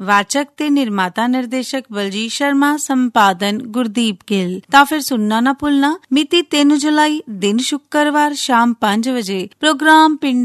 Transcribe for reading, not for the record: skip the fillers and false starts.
ਵਾਚਕ ਤੇ ਨਿਰਮਾਤਾ ਨਿਰਦੇਸ਼ਕ ਬਲਜੀਤ ਸ਼ਰਮਾ, ਸੰਪਾਦਨ ਗੁਰਦੀਪ ਗਿੱਲ। ਤਾਂ ਫਿਰ ਸੁਣਨਾ ਨਾ ਭੁੱਲਣਾ, ਮਿਤੀ 3 ਜੁਲਾਈ ਦਿਨ ਸ਼ੁੱਕਰਵਾਰ ਸ਼ਾਮ 5 ਵਜੇ ਪ੍ਰੋਗਰਾਮ ਪਿੰਡ